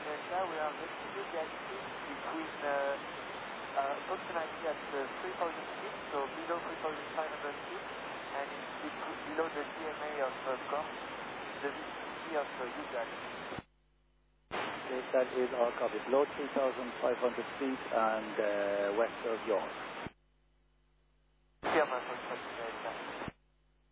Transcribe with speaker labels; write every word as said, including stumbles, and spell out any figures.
Speaker 1: Yes, sir, we are reaching the altitude between uh, uh, approximately at uh, three thousand feet, so below three thousand five hundred feet, and it's be- below the D M A of uh, Cork, the vicinity of uh, Ugal.
Speaker 2: Okay, that is our copy. Below three thousand five hundred feet and uh, west of York.
Speaker 1: Here, my first question, sir.